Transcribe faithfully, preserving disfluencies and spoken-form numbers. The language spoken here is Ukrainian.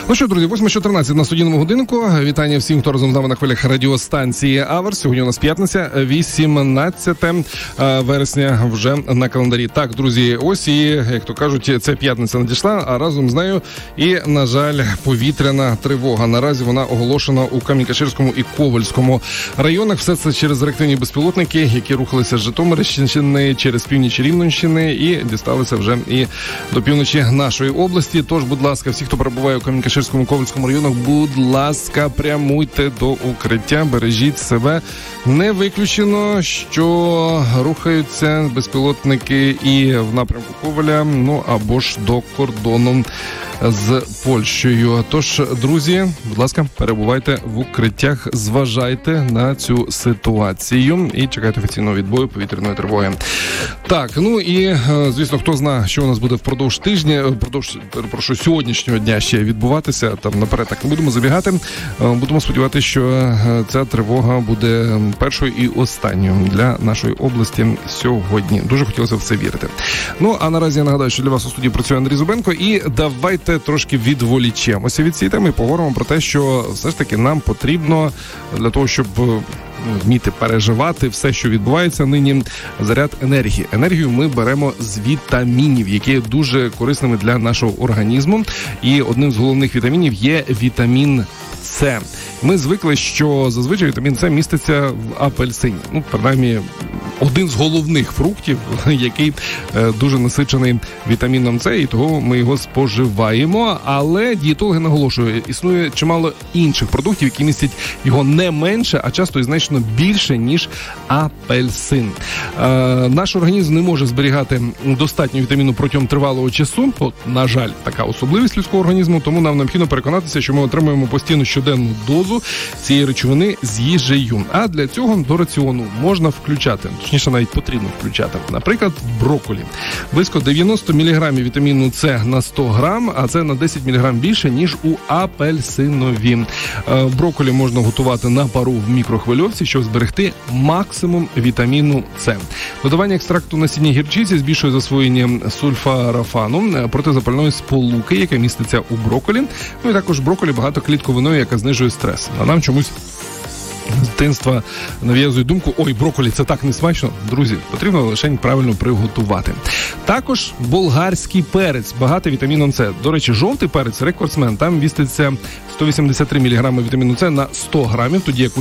Ну що, друзі, восьма чотирнадцять на студійному годинку. Вітання всім, хто разом з нами на хвилях радіостанції Аверс. Сьогодні у нас п'ятниця, вісімнадцяте вересня вже на календарі. Так, друзі, ось і, як то кажуть, ця п'ятниця надійшла, а разом з нею і, на жаль, повітряна тривога. Наразі вона оголошена у Камінь-Каширському і Ковельському районах. Все це через реактивні безпілотники, які рухалися з Житомирщини, через північ Рівненщини і дісталися вже і до півночі нашої області. Тож, будь ласка, всі, хто перебуває у Камінь-Каширському, Ковельському районах, будь ласка, прямуйте до укриття, бережіть себе. Не виключено, що рухаються безпілотники і в напрямку Ковеля, ну або ж до кордону з Польщею. Тож, друзі, будь ласка, перебувайте в укриттях, зважайте на цю ситуацію і чекайте офіційного відбою повітряної тривоги. Так, ну і, звісно, хто знає, що у нас буде впродовж тижня, впродовж, прошу, сьогоднішнього дня ще відбуватися, там наперед так не будемо забігати. Будемо сподіватися, що ця тривога буде першою і останньою для нашої області сьогодні. Дуже хотілося в це вірити. Ну, а наразі я нагадаю, що для вас у студії працює Андрій Зубенко, і давайте трошки відволічемося від цієї теми і поговоримо про те, що все ж таки нам потрібно для того, щоб вміти переживати все, що відбувається нині, заряд енергії. Енергію ми беремо з вітамінів, які є дуже корисними для нашого організму. І одним з головних вітамінів є вітамін С. Ми звикли, що зазвичай вітамін С міститься в апельсині. Ну, принаймні, один з головних фруктів, який е, дуже насичений вітаміном С, і того ми його споживаємо. Але дієтологи наголошують, існує чимало інших продуктів, які містять його не менше, а часто і значно більше, ніж апельсин. Е, наш організм не може зберігати достатньо вітаміну протягом тривалого часу. От, на жаль, така особливість людського організму, тому нам необхідно переконатися, що ми отримуємо постійно щоденну дозу цієї речовини з їжею. А для цього до раціону можна включати, точніше навіть потрібно включати, наприклад, брокколі. Близько дев'яносто міліграмів вітаміну С на сто грам, а це на десять міліграмів більше, ніж у апельсинові. Брокколі можна готувати на пару в мікрохвильовці, щоб зберегти максимум вітаміну С. Додавання екстракту насіння гірчиці збільшує засвоєння сульфарафану, протизапальної сполуки, яка міститься у брокколі. Ну і також брокколі багато клітковиною, яка знижує стрес. А нам чомусь з дитинства нав'язує думку: ой, брокколі, це так не смачно. Друзі, потрібно лише правильно приготувати. Також болгарський перець, багатий вітаміном С. До речі, жовтий перець – рекордсмен. Там міститься сто вісімдесят три міліграми вітаміну С на сто грамів, тоді як у